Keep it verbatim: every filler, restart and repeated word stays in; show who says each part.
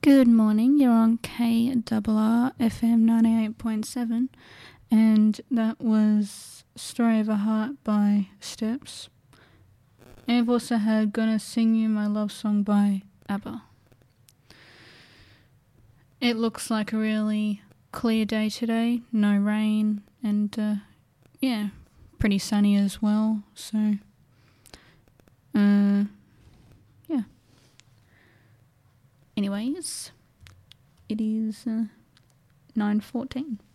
Speaker 1: Good morning, you're on K R R F M ninety-eight point seven, and that was Story of a Heart by Steps. And I've also had Gonna Sing You My Love Song by ABBA. It looks like a really clear day today, no rain, and uh, yeah, pretty sunny as well, so uh, yeah. Anyways, it is uh, nine fourteen.